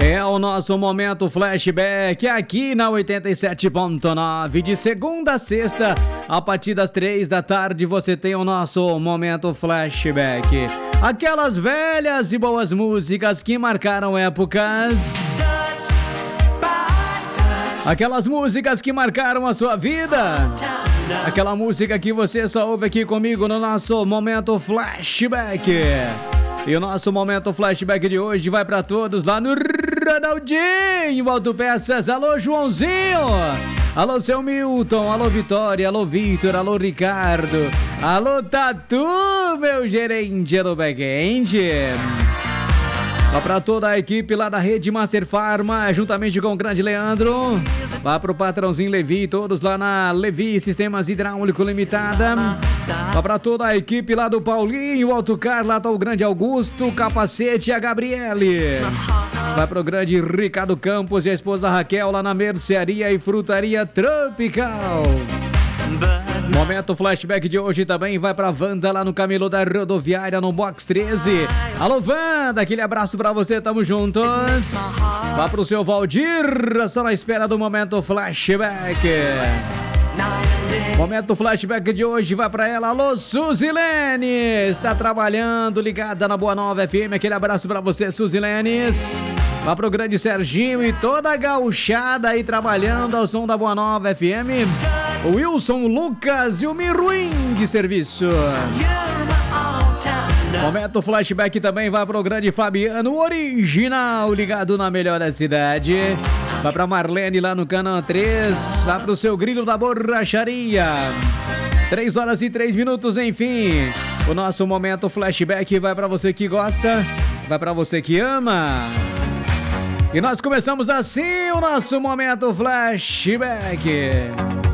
É o nosso momento flashback aqui na 87.9, de segunda a sexta, a partir das 3 da tarde você tem o nosso momento flashback. Aquelas velhas e boas músicas que marcaram épocas. Aquelas músicas que marcaram a sua vida. Aquela música que você só ouve aqui comigo no nosso momento flashback. E o nosso momento flashback de hoje vai pra todos lá no Ronaldinho Autopeças. Alô, Joãozinho. Alô, seu Milton. Alô, Vitória. Alô, Vitor. Alô, Ricardo. Alô, Tatu, meu gerente do back-end. Vá pra toda a equipe lá da Rede Master Pharma, juntamente com o grande Leandro. Vá pro patrãozinho Levi, todos lá na Levi Sistemas Hidráulico Limitada. Vá pra toda a equipe lá do Paulinho Autocar, lá tá o grande Augusto, Capacete e a Gabriele. Vai pro grande Ricardo Campos e a esposa Raquel lá na Mercearia e Frutaria Tropical. Momento flashback de hoje também vai pra Wanda lá no Camilo da Rodoviária, no Box 13. Alô, Wanda, aquele abraço pra você, tamo juntos. Vá pro seu Valdir, só na espera do momento flashback. Momento flashback de hoje vai pra ela. Alô, Suzilene, está trabalhando, ligada na Boa Nova FM. Aquele abraço pra você, Suzilene. Vá pro grande Serginho e toda a gauchada aí trabalhando ao som da Boa Nova FM. O Wilson, Lucas e o Miruim de serviço. Momento flashback também vai pro grande Fabiano, original, ligado na melhor da cidade. Vai pra Marlene lá no Canal 3. Vai pro seu Grilo da Borracharia. 3 horas e 3 minutos, enfim. O nosso momento flashback vai pra você que gosta, vai pra você que ama. E nós começamos assim o nosso momento flashback.